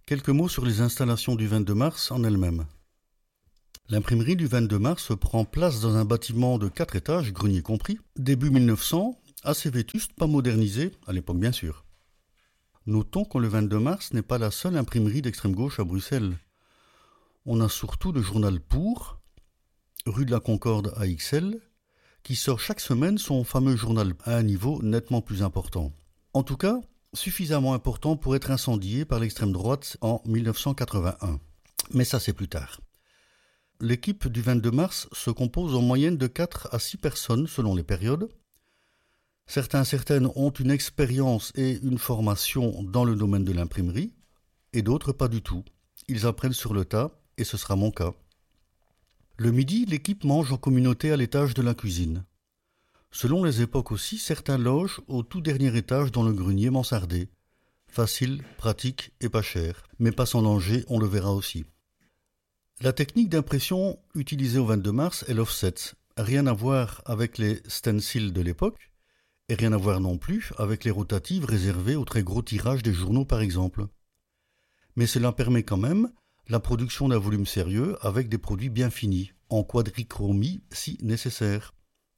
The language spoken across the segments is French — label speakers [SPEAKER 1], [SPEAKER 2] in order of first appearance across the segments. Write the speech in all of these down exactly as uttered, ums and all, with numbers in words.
[SPEAKER 1] Quelques mots sur les installations du vingt-deux mars en elles-mêmes. L'imprimerie du vingt-deux mars prend place dans un bâtiment de quatre étages, grenier compris, début mille neuf cents, assez vétuste, pas modernisé, à l'époque bien sûr. Notons que le vingt-deux mars n'est pas la seule imprimerie d'extrême gauche à Bruxelles. On a surtout le journal Pour, rue de la Concorde à Ixelles, qui sort chaque semaine son fameux journal à un niveau nettement plus important. En tout cas, suffisamment important pour être incendié par l'extrême droite en mille neuf cent quatre-vingt-un. Mais ça c'est plus tard. L'équipe du vingt-deux mars se compose en moyenne de quatre à six personnes selon les périodes. Certains certaines ont une expérience et une formation dans le domaine de l'imprimerie, et d'autres pas du tout. Ils apprennent sur le tas, et ce sera mon cas. Le midi, l'équipe mange en communauté à l'étage de la cuisine. Selon les époques aussi, certains logent au tout dernier étage dans le grenier mansardé. Facile, pratique et pas cher, mais pas sans danger, on le verra aussi. La technique d'impression utilisée au vingt-deux mars est l'offset. Rien à voir avec les stencils de l'époque, et rien à voir non plus avec les rotatives réservées au très gros tirage des journaux par exemple. Mais cela permet quand même la production d'un volume sérieux avec des produits bien finis, en quadrichromie si nécessaire.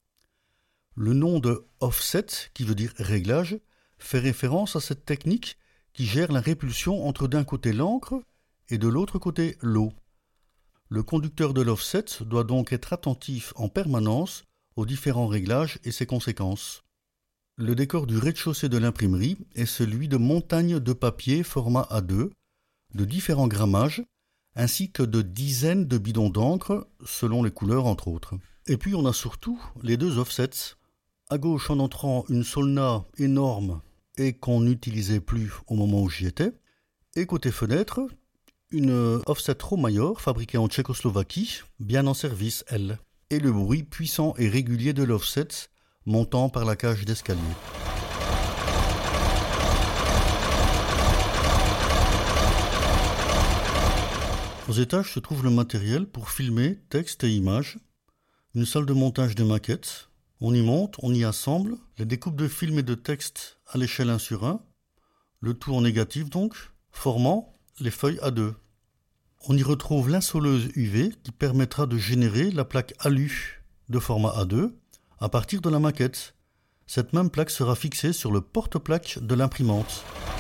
[SPEAKER 1] Le nom de offset, qui veut dire réglage, fait référence à cette technique qui gère la répulsion entre d'un côté l'encre et de l'autre côté l'eau. Le conducteur de l'offset doit donc être attentif en permanence aux différents réglages et ses conséquences. Le décor du rez-de-chaussée de l'imprimerie est celui de montagnes de papier format A deux, de différents grammages, ainsi que de dizaines de bidons d'encre, selon les couleurs entre autres. Et puis on a surtout les deux offsets. À gauche en entrant une Solna énorme et qu'on n'utilisait plus au moment où j'y étais, et côté fenêtre, une offset Romayor fabriquée en Tchécoslovaquie, bien en service elle, et le bruit puissant et régulier de l'offset montant par la cage d'escalier. Aux étages se trouve le matériel pour filmer texte et images, une salle de montage de maquettes. On y monte, on y assemble les découpes de films et de textes à l'échelle un sur un, le tout en négatif donc, formant les feuilles A deux. On y retrouve l'insoleuse U V qui permettra de générer la plaque alu de format A deux à partir de la maquette. Cette même plaque sera fixée sur le porte-plaque de l'imprimante.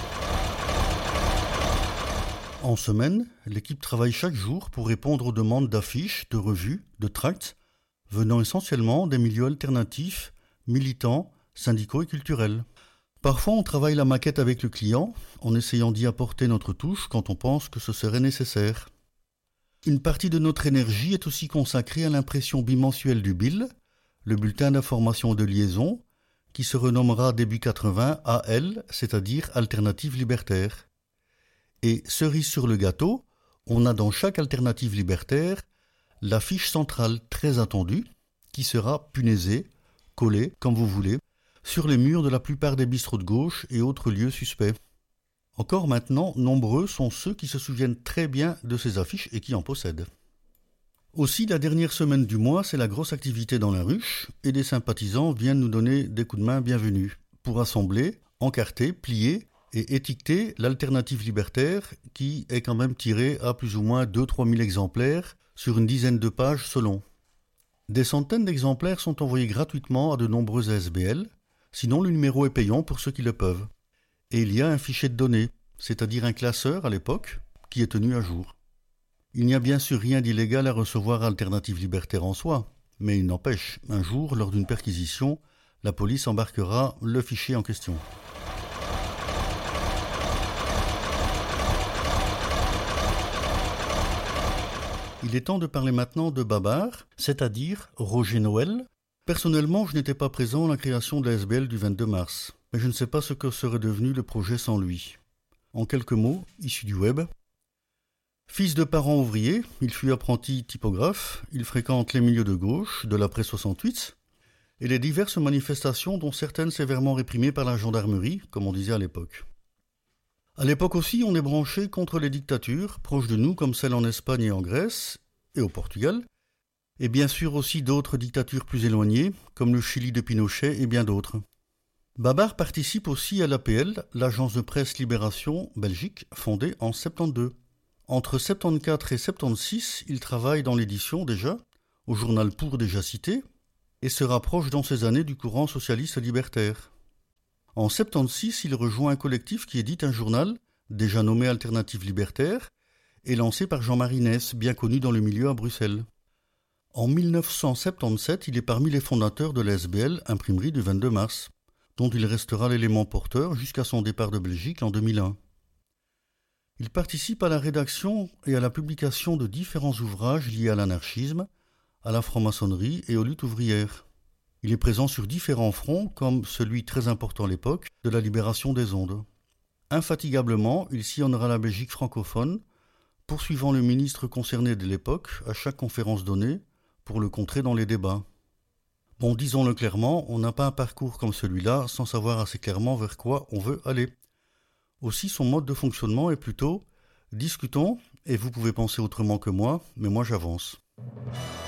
[SPEAKER 1] En semaine, l'équipe travaille chaque jour pour répondre aux demandes d'affiches, de revues, de tracts, venant essentiellement des milieux alternatifs, militants, syndicaux et culturels. Parfois, on travaille la maquette avec le client, en essayant d'y apporter notre touche quand on pense que ce serait nécessaire. Une partie de notre énergie est aussi consacrée à l'impression bimensuelle du B I L, le bulletin d'information de liaison, qui se renommera début quatre-vingts A L, c'est-à-dire Alternative Libertaire. Et cerise sur le gâteau, on a dans chaque alternative libertaire l'affiche centrale très attendue qui sera punaisée, collée, comme vous voulez, sur les murs de la plupart des bistrots de gauche et autres lieux suspects. Encore maintenant, nombreux sont ceux qui se souviennent très bien de ces affiches et qui en possèdent. Aussi, la dernière semaine du mois, c'est la grosse activité dans la ruche et des sympathisants viennent nous donner des coups de main bienvenus pour assembler, encarter, plier et étiqueter l'alternative libertaire qui est quand même tirée à plus ou moins deux à trois mille exemplaires sur une dizaine de pages selon. Des centaines d'exemplaires sont envoyés gratuitement à de nombreuses A S B L, sinon le numéro est payant pour ceux qui le peuvent. Et il y a un fichier de données, c'est-à-dire un classeur à l'époque, qui est tenu à jour. Il n'y a bien sûr rien d'illégal à recevoir Alternative Libertaire en soi, mais il n'empêche, un jour, lors d'une perquisition, la police embarquera le fichier en question. Il est temps de parler maintenant de Babar, c'est-à-dire Roger Noël. Personnellement, je n'étais pas présent à la création de l'A S B L du vingt-deux mars, mais je ne sais pas ce que serait devenu le projet sans lui. En quelques mots, issu du web. Fils de parents ouvriers, il fut apprenti typographe, il fréquente les milieux de gauche, de l'après soixante-huit, et les diverses manifestations dont certaines sévèrement réprimées par la gendarmerie, comme on disait à l'époque. À l'époque aussi, on est branché contre les dictatures, proches de nous comme celles en Espagne et en Grèce, et au Portugal, et bien sûr aussi d'autres dictatures plus éloignées, comme le Chili de Pinochet et bien d'autres. Babar participe aussi à l'A P L, l'agence de presse Libération Belgique, fondée en soixante-douze. Entre soixante-quatorze et soixante-seize, il travaille dans l'édition déjà, au journal Pour déjà cité, et se rapproche dans ces années du courant socialiste libertaire. En soixante-seize, il rejoint un collectif qui édite un journal, déjà nommé Alternative Libertaire, et lancé par Jean-Marie Ness, bien connu dans le milieu à Bruxelles. En mille neuf cent soixante-dix-sept, il est parmi les fondateurs de l'A S B L, imprimerie du vingt-deux mars, dont il restera l'élément porteur jusqu'à son départ de Belgique en deux mille un. Il participe à la rédaction et à la publication de différents ouvrages liés à l'anarchisme, à la franc-maçonnerie et aux luttes ouvrières. Il est présent sur différents fronts, comme celui très important à l'époque de la libération des ondes. Infatigablement, il sillonnera la Belgique francophone, poursuivant le ministre concerné de l'époque à chaque conférence donnée pour le contrer dans les débats. Bon, disons-le clairement, on n'a pas un parcours comme celui-là sans savoir assez clairement vers quoi on veut aller. Aussi, son mode de fonctionnement est plutôt « discutons, et vous pouvez penser autrement que moi, mais moi j'avance ».